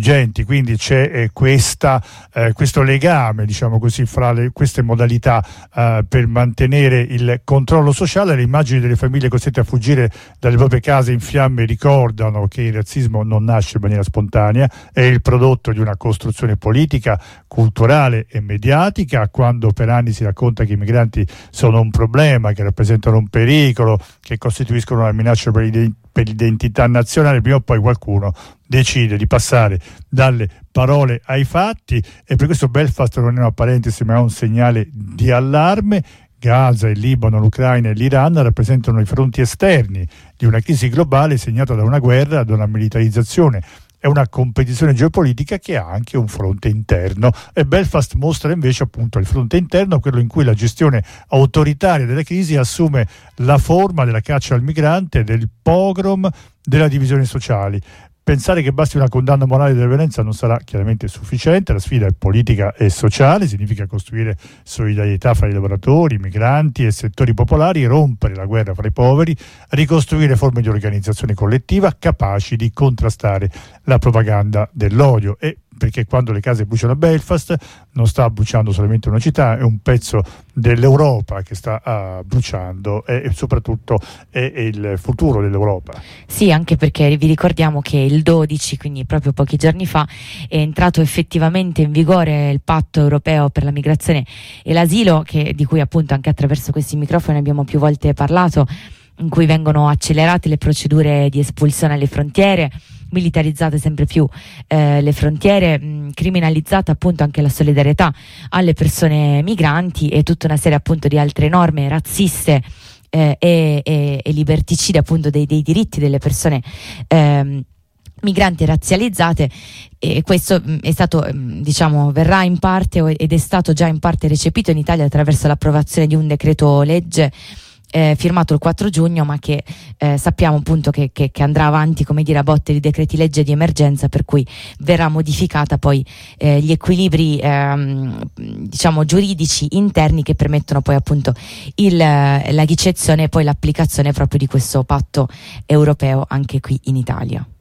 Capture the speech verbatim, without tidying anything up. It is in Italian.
vigenti, quindi c'è eh, questa, eh, questo legame, diciamo così, fra le, queste modalità eh, per mantenere il controllo sociale. Le immagini delle famiglie costrette a fuggire dalle proprie case in fiamme ricordano che il razzismo non nasce in maniera spontanea, è il prodotto di una costruzione politica, culturale e mediatica. Quando per anni si racconta che i migranti sono un problema, che rappresentano un pericolo, che costituiscono una minaccia per l'identità per l'identità nazionale, prima o poi qualcuno decide di passare dalle parole ai fatti, e per questo Belfast non è una parentesi ma è un segnale di allarme. Gaza, il Libano, l'Ucraina e l'Iran rappresentano i fronti esterni di una crisi globale segnata da una guerra, da una militarizzazione e una competizione geopolitica che ha anche un fronte interno, e Belfast mostra invece appunto il fronte interno, quello in cui la gestione autoritaria della crisi assume la forma della caccia al migrante, del pogrom, della divisione sociali. Pensare che basti una condanna morale della violenza non sarà chiaramente sufficiente. La sfida è politica e sociale, significa costruire solidarietà fra i lavoratori, i migranti e settori popolari, rompere la guerra fra i poveri, ricostruire forme di organizzazione collettiva capaci di contrastare la propaganda dell'odio. E perché quando le case bruciano a Belfast non sta bruciando solamente una città, è un pezzo dell'Europa che sta uh, bruciando, e soprattutto è, è il futuro dell'Europa. Sì, anche perché vi ricordiamo che il dodici, quindi proprio pochi giorni fa, è entrato effettivamente in vigore il patto europeo per la migrazione e l'asilo, che, di cui appunto anche attraverso questi microfoni abbiamo più volte parlato, in cui vengono accelerate le procedure di espulsione alle frontiere, militarizzate sempre più eh, le frontiere, mh, criminalizzata appunto anche la solidarietà alle persone migranti e tutta una serie appunto di altre norme razziste eh, e, e, e liberticide appunto dei, dei diritti delle persone ehm, migranti razzializzate. E questo mh, è stato mh, diciamo verrà in parte ed è stato già in parte recepito in Italia attraverso l'approvazione di un decreto legge Eh, firmato il quattro giugno, ma che eh, sappiamo appunto che, che, che andrà avanti, come dire, a botte di decreti legge di emergenza, per cui verrà modificata poi eh, gli equilibri ehm, diciamo giuridici interni che permettono poi appunto il, la ricezione e poi l'applicazione proprio di questo patto europeo anche qui in Italia.